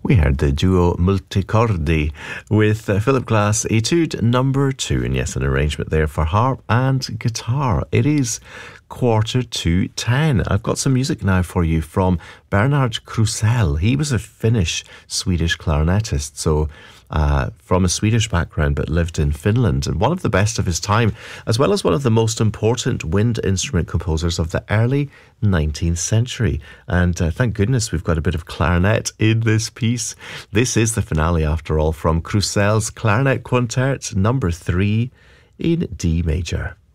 We heard the duo Multicordi with Philip Glass Etude number 2, and yes, an arrangement there for harp and guitar. It is 9:45. I've got some music now for you from Bernard Krusell. He was a Finnish-Swedish clarinetist, so from a Swedish background but lived in Finland, and one of the best of his time, as well as one of the most important wind instrument composers of the early 19th century. And thank goodness we've got a bit of clarinet in this piece. This is the finale, after all, from Krusell's Clarinet Quintette number 3 in D major.